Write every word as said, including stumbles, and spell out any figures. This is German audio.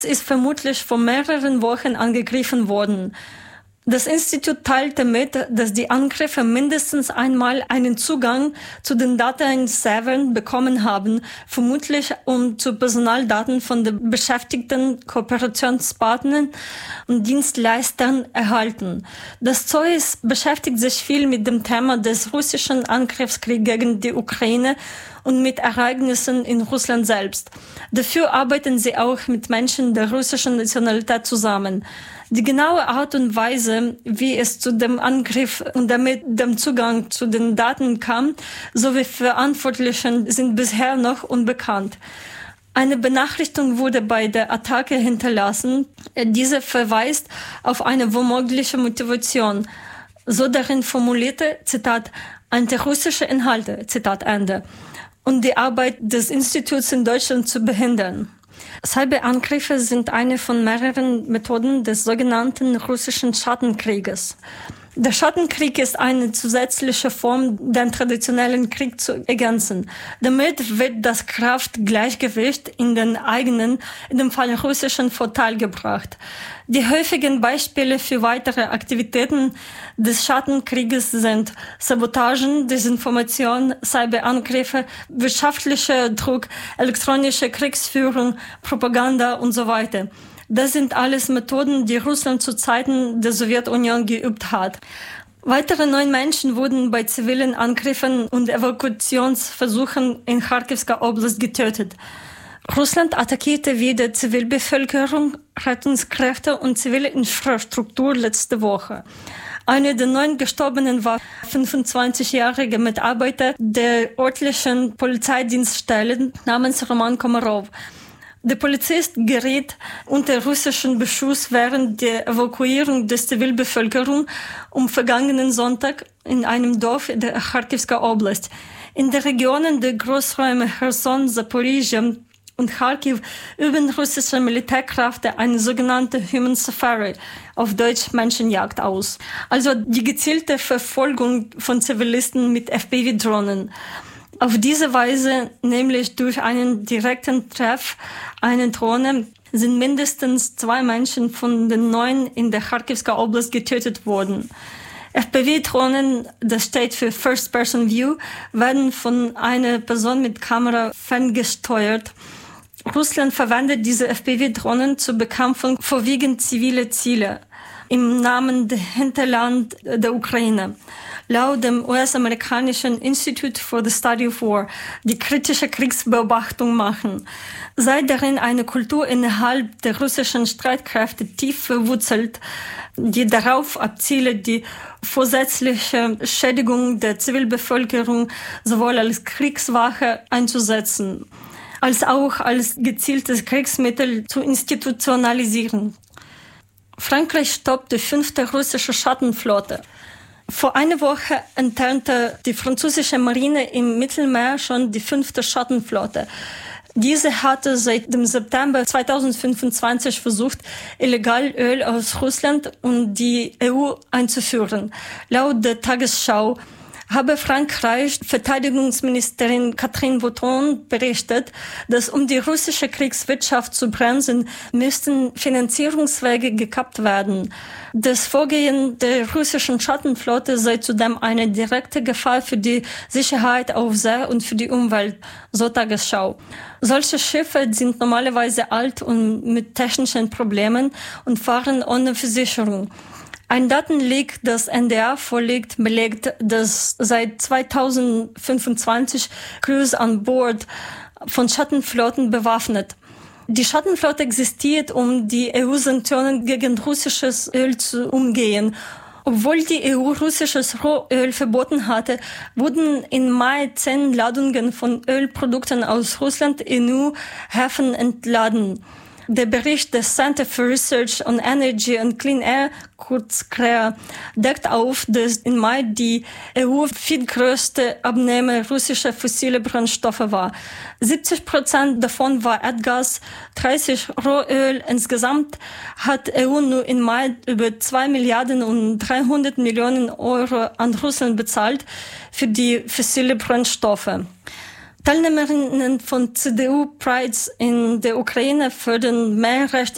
ist vermutlich vor mehreren Wochen angegriffen worden. Das Institut teilte mit, dass die Angreifer mindestens einmal einen Zugang zu den Datenservern bekommen haben, vermutlich um zu Personaldaten von den beschäftigten Kooperationspartnern und Dienstleistern erhalten. Das Z O I S beschäftigt sich viel mit dem Thema des russischen Angriffskriegs gegen die Ukraine und mit Ereignissen in Russland selbst. Dafür arbeiten sie auch mit Menschen der russischen Nationalität zusammen. Die genaue Art und Weise, wie es zu dem Angriff und damit dem Zugang zu den Daten kam, sowie Verantwortlichen sind bisher noch unbekannt. Eine Benachrichtigung wurde bei der Attacke hinterlassen. Diese verweist auf eine womögliche Motivation. So darin formulierte, Zitat, antirussische Inhalte, Zitat Ende, und die Arbeit des Instituts in Deutschland zu behindern. Cyberangriffe sind eine von mehreren Methoden des sogenannten russischen Schattenkrieges. Der Schattenkrieg ist eine zusätzliche Form, den traditionellen Krieg zu ergänzen. Damit wird das Kraftgleichgewicht in den eigenen, in dem Fall russischen Vorteil gebracht. Die häufigen Beispiele für weitere Aktivitäten des Schattenkrieges sind Sabotagen, Desinformation, Cyberangriffe, wirtschaftlicher Druck, elektronische Kriegsführung, Propaganda und so weiter. Das sind alles Methoden, die Russland zu Zeiten der Sowjetunion geübt hat. Weitere neun Menschen wurden bei zivilen Angriffen und Evakuationsversuchen in Charkivska Oblast getötet. Russland attackierte wieder Zivilbevölkerung, Rettungskräfte und zivile Infrastruktur letzte Woche. Einer der neun Gestorbenen war fünfundzwanzigjährige Mitarbeiter der örtlichen Polizeidienststelle namens Roman Komarov. Der Polizist geriet unter russischen Beschuss während der Evakuierung der Zivilbevölkerung am vergangenen Sonntag in einem Dorf der Charkivska Oblast. In den Regionen der Großräume Cherson, Zaporizhzhia und Kharkiv üben russische Militärkräfte eine sogenannte Human Safari, auf Deutsch Menschenjagd, aus. Also die gezielte Verfolgung von Zivilisten mit F P V-Drohnen. Auf diese Weise, nämlich durch einen direkten Treff einer Drohne, sind mindestens zwei Menschen von den neun in der Charkivska Oblast getötet worden. F P V-Drohnen, das steht für First Person View, werden von einer Person mit Kamera ferngesteuert. Russland verwendet diese F P V-Drohnen zur Bekämpfung vorwiegend ziviler Ziele im Namen der Hinterland der Ukraine. Laut dem U S-amerikanischen Institute for the Study of War, die kritische Kriegsbeobachtung machen, sei darin eine Kultur innerhalb der russischen Streitkräfte tief verwurzelt, die darauf abziele, die vorsätzliche Schädigung der Zivilbevölkerung sowohl als Kriegswaffe einzusetzen, als auch als gezieltes Kriegsmittel zu institutionalisieren. Frankreich stoppt die fünfte russische Schattenflotte. Vor einer Woche enttarnte die französische Marine im Mittelmeer schon die fünfte Schattenflotte. Diese hatte seit dem September zweitausendfünfundzwanzig versucht, illegal Öl aus Russland und die E U einzuführen. Laut der Tagesschau habe Frankreichs Verteidigungsministerin Catherine Breton berichtet, dass um die russische Kriegswirtschaft zu bremsen, müssten Finanzierungswege gekappt werden. Das Vorgehen der russischen Schattenflotte sei zudem eine direkte Gefahr für die Sicherheit auf See und für die Umwelt, so Tagesschau. Solche Schiffe sind normalerweise alt und mit technischen Problemen und fahren ohne Versicherung. Ein Datenleak, das N D R vorliegt, belegt, dass seit zweitausendfünfundzwanzig Crews an Bord von Schattenflotten bewaffnet. Die Schattenflotte existiert, um die E U-Sanktionen gegen russisches Öl zu umgehen. Obwohl die E U russisches Rohöl verboten hatte, wurden im Mai zehn Ladungen von Ölprodukten aus Russland in E U-Häfen entladen. Der Bericht des Center for Research on Energy and Clean Air, kurz C R E A, deckt auf, dass im Mai die E U viertgrößte Abnehmer russischer fossile Brennstoffe war. siebzig Prozent davon war Erdgas, dreißig Rohöl. Insgesamt hat E U nur im Mai über zwei Milliarden und dreihundert Millionen Euro an Russland bezahlt für die fossile Brennstoffe. Teilnehmerinnen von C D U-Prides in der Ukraine fördern mehr Rechte